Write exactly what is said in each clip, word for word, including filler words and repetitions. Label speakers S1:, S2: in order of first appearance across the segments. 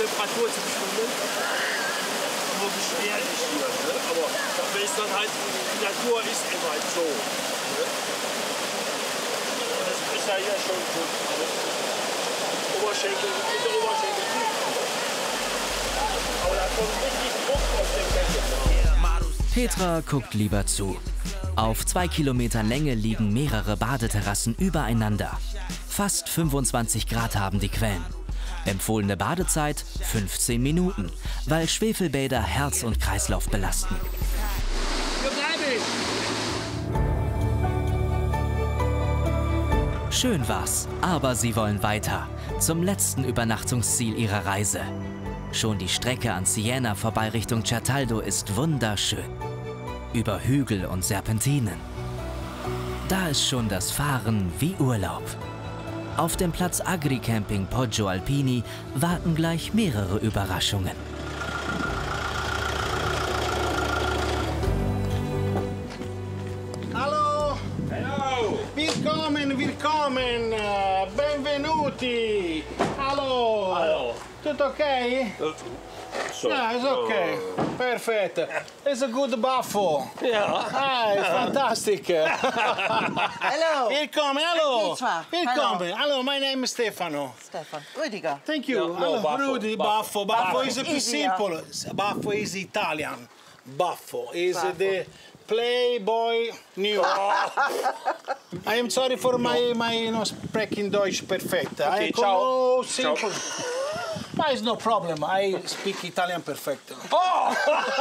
S1: Temperatur zu bestimmen. Nur schwer ist hier, ne? Aber wenn es dann halt, die Natur ist eben halt so. Ne? Das ist ja hier schon gut. Oberschenkel, mit der Oberschenkel tief. Aber da kommt richtig Druck auf den Kessel.
S2: Petra guckt lieber zu. Auf zwei Kilometern Länge liegen mehrere Badeterrassen übereinander. Fast fünfundzwanzig Grad haben die Quellen. Empfohlene Badezeit fünfzehn Minuten, weil Schwefelbäder Herz und Kreislauf belasten. Schön war's, aber sie wollen weiter. Zum letzten Übernachtungsziel ihrer Reise. Schon die Strecke an Siena vorbei Richtung Certaldo ist wunderschön. Über Hügel und Serpentinen. Da ist schon das Fahren wie Urlaub. Auf dem Platz Agricamping Poggio Alpini warten gleich mehrere Überraschungen.
S3: Hallo!
S1: Hallo!
S3: Willkommen, willkommen! Uh, benvenuti! Hallo!
S1: Hallo!
S3: Tutto ok?
S1: So.
S3: Yeah, it's okay. Perfect. It's a good buffo.
S1: Ja.
S3: Ah, it's fantastic.
S4: Hello.
S3: Willkommen, hello.
S4: Konnichiwa.
S3: Willkommen. Hello, my name is Stefano.
S4: Stefan. Rüdiger.
S3: Thank you.
S1: No, no,
S3: hello,
S1: Buffo,
S3: Rudy,
S1: Buffo.
S3: Buffo. Buffo
S1: Buffo.
S3: is too
S4: Easier.
S3: simple. Buffo is Italian. Buffo is
S4: Buffo.
S3: the Playboy new. I am sorry for my my you know, speaking Deutsch perfect.
S1: Okay,
S3: I
S1: ciao.
S3: come simple. But it's no problem. I speak Italian perfect.
S1: Oh!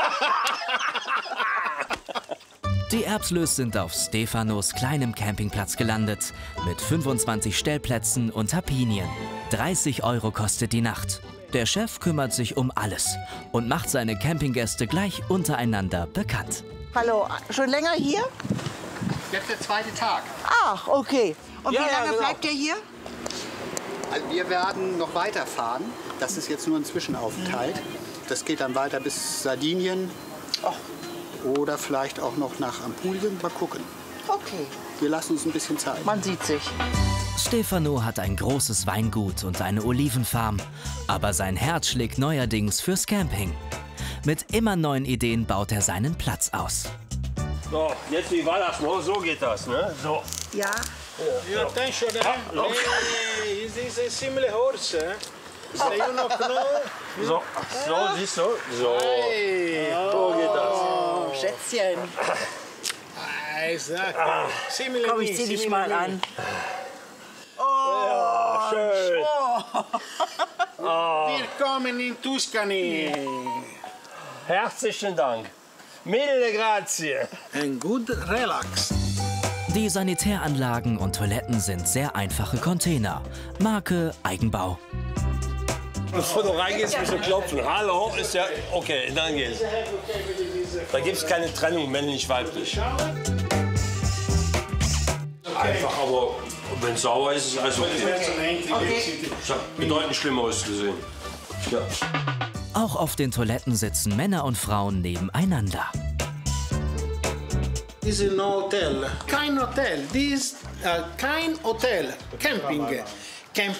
S2: Die Erbslös sind auf Stefanos kleinem Campingplatz gelandet. Mit fünfundzwanzig Stellplätzen und Tapinien. dreißig Euro kostet die Nacht. Der Chef kümmert sich um alles und macht seine Campinggäste gleich untereinander bekannt.
S4: Hallo, schon länger hier?
S5: Jetzt der zweite Tag.
S4: Ach, okay. Und
S1: Ja,
S4: wie
S1: ja,
S4: lange
S1: genau.
S4: bleibt ihr hier?
S5: Also wir werden noch weiterfahren. Das ist jetzt nur ein Zwischenaufenthalt. Das geht dann weiter bis Sardinien. Oder vielleicht auch noch nach Ampulien. Mal gucken.
S4: Okay,
S5: Wir lassen uns ein bisschen Zeit.
S4: man sieht sich.
S2: Stefano hat ein großes Weingut und eine Olivenfarm. Aber sein Herz schlägt neuerdings fürs Camping. Mit immer neuen Ideen baut er seinen Platz aus.
S1: So, jetzt wie war das noch? So geht das, ne? So.
S4: Ja.
S3: Your attention, eh? Hey, is this a similar horse? Eh? So you not know?
S1: So, so, siehst du? So.
S3: Hey.
S1: So geht das.
S4: Oh, Schätzchen.
S3: Ah, exactly. Similar
S4: Komm,
S3: me,
S4: ich zieh dich
S3: similar
S4: mal
S3: me.
S4: an.
S1: Ja, schön.
S3: Willkommen in Tuscany.
S1: Herzlichen Dank. Mille grazie.
S3: And good relax.
S2: Die Sanitäranlagen und Toiletten sind sehr einfache Container. Marke Eigenbau.
S1: Bevor du reingehst, musst du klopfen. Hallo, ist ja okay, dann geht's. Da gibt's keine Trennung männlich-weiblich. Einfach, aber wenn es sauer ist, ist alles okay. Ich habe bedeutend Schlimmeres gesehen. Ja.
S2: Auch auf den Toiletten sitzen Männer und Frauen nebeneinander.
S3: This is no hotel. Kein Hotel. This uh, kein Hotel. Camping.